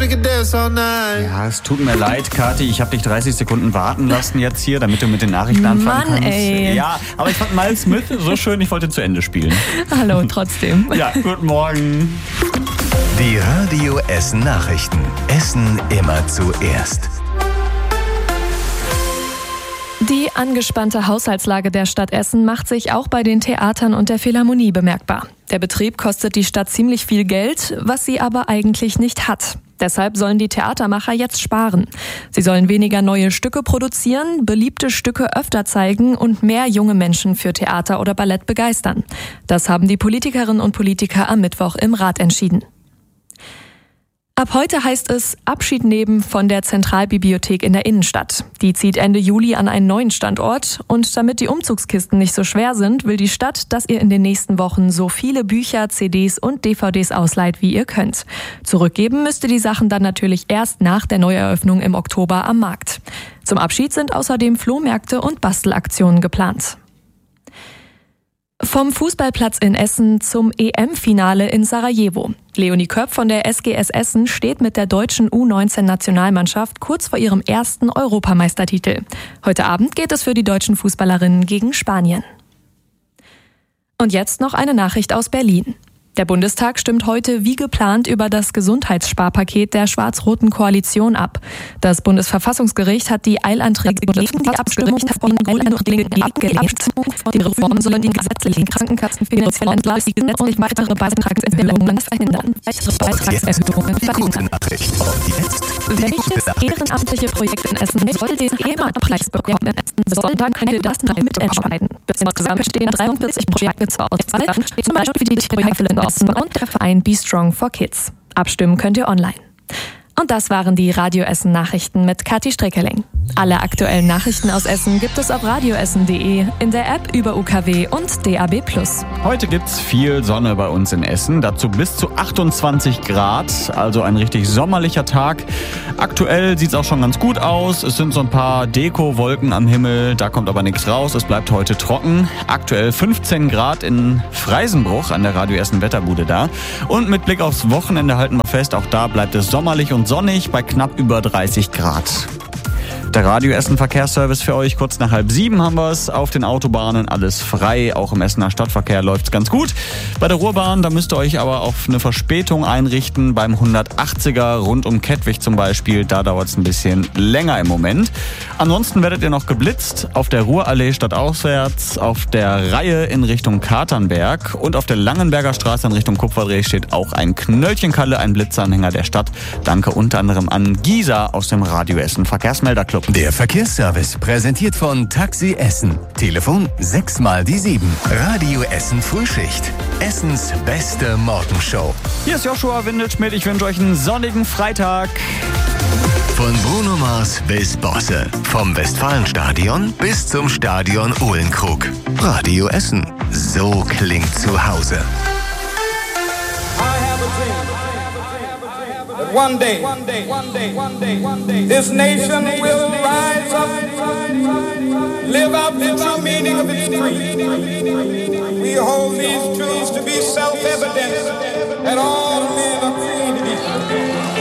we could dance all night. Ja, es tut mir leid, Kathi, ich habe dich 30 Sekunden warten lassen jetzt hier, damit du mit den Nachrichten anfangen kannst. Ey. Ja, aber ich fand Miles Smith so schön, ich wollte zu Ende spielen. Hallo, trotzdem. Ja, guten Morgen. Die Radio Essen Nachrichten. Essen immer zuerst. Die angespannte Haushaltslage der Stadt Essen macht sich auch bei den Theatern und der Philharmonie bemerkbar. Der Betrieb kostet die Stadt ziemlich viel Geld, was sie aber eigentlich nicht hat. Deshalb sollen die Theatermacher jetzt sparen. Sie sollen weniger neue Stücke produzieren, beliebte Stücke öfter zeigen und mehr junge Menschen für Theater oder Ballett begeistern. Das haben die Politikerinnen und Politiker am Mittwoch im Rat entschieden. Ab heute heißt es Abschied nehmen von der Zentralbibliothek in der Innenstadt. Die zieht Ende Juli an einen neuen Standort und damit die Umzugskisten nicht so schwer sind, will die Stadt, dass ihr in den nächsten Wochen so viele Bücher, CDs und DVDs ausleiht, wie ihr könnt. Zurückgeben müsst ihr die Sachen dann natürlich erst nach der Neueröffnung im Oktober am Markt. Zum Abschied sind außerdem Flohmärkte und Bastelaktionen geplant. Vom Fußballplatz in Essen zum EM-Finale in Sarajevo. Leonie Köpp von der SGS Essen steht mit der deutschen U19-Nationalmannschaft kurz vor ihrem ersten Europameistertitel. Heute Abend geht es für die deutschen Fußballerinnen gegen Spanien. Und jetzt noch eine Nachricht aus Berlin. Der Bundestag stimmt heute wie geplant über das Gesundheitssparpaket der schwarz-roten Koalition ab. Das Bundesverfassungsgericht hat die Eilanträge gegen die Abstimmung von Eilanträgen abgelehnt. Die Reformen sollen die gesetzlichen Krankenkassen finanziell entlasten, die gesetzlich weitere Beitragserhöhungen verhindern. Welches ehrenamtliche Projekt in Essen soll den EMA-Preis bekommen? Soll dann Kandidaten mitentscheiden. Insgesamt stehen 43 Projekte zur Auswahl, zum Beispiel die Projekte und der Verein Be Strong for Kids. Abstimmen könnt ihr online. Und das waren die Radio Essen Nachrichten mit Kathi Streckerling. Alle aktuellen Nachrichten aus Essen gibt es auf radioessen.de, in der App über UKW und DAB+. Heute gibt's viel Sonne bei uns in Essen, dazu bis zu 28 Grad, also ein richtig sommerlicher Tag. Aktuell sieht's auch schon ganz gut aus, es sind so ein paar Deko-Wolken am Himmel, da kommt aber nichts raus, es bleibt heute trocken. Aktuell 15 Grad in Freisenbruch an der Radio Essen Wetterbude da. Und mit Blick aufs Wochenende halten wir fest, auch da bleibt es sommerlich und sonnig bei knapp über 30 Grad. Der Radio Essen Verkehrsservice für euch. Kurz nach 6:30 haben wir es. Auf den Autobahnen alles frei. Auch im Essener Stadtverkehr läuft es ganz gut. Bei der Ruhrbahn, da müsst ihr euch aber auf eine Verspätung einrichten. Beim 180er rund um Kettwig zum Beispiel, da dauert es ein bisschen länger im Moment. Ansonsten werdet ihr noch geblitzt auf der Ruhrallee stadtauswärts, auf der Reihe in Richtung Katernberg und auf der Langenberger Straße in Richtung Kupferdreh steht auch ein Knöllchenkalle, ein Blitzanhänger der Stadt. Danke unter anderem an Gisa aus dem Radio Essen Verkehrsmelderclub. Der Verkehrsservice präsentiert von Taxi Essen. Telefon 6x7. Radio Essen Frühschicht. Essens beste Morgenshow. Hier ist Joshua Windelschmidt. Ich wünsche euch einen sonnigen Freitag. Von Bruno Mars bis Bosse. Vom Westfalenstadion bis zum Stadion Uhlenkrug. Radio Essen. So klingt zu Hause. One day, this nation will rise.